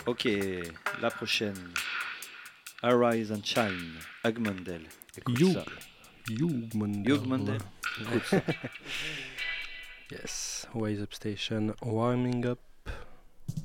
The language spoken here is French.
Ok, la prochaine. Arise and Shine, Hugmandel. Écoute ça. Hugmandel. Écoute ça. Yes, Ways Up Station, Warming Up.